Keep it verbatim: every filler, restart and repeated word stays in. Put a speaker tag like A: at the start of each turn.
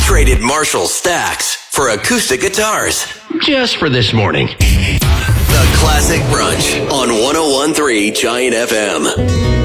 A: traded Marshall Stacks for acoustic guitars.
B: Just for this morning.
A: The Classic Brunch on one oh one point three Giant F M.